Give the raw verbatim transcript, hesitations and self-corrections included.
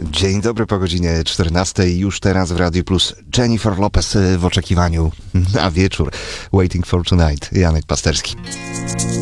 Dzień dobry po godzinie czternastej. Już teraz w Radiu Plus Jennifer Lopez w oczekiwaniu na wieczór. Waiting for Tonight. Janek Pasterski.